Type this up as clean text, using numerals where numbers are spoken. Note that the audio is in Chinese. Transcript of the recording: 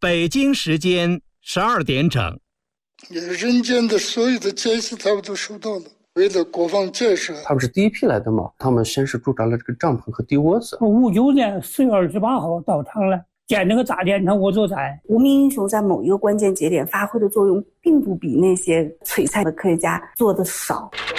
北京时间12点整。 人间的所有的建设他们都收到了。为了国防建设， 他们是第一批来的嘛，他们先是驻扎了这个帐篷和地窝子。 59年4月28号到场了，建那个炸电厂，我就在。 无名英雄在某一个关键节点发挥的作用，并不比那些璀璨的科学家做的少。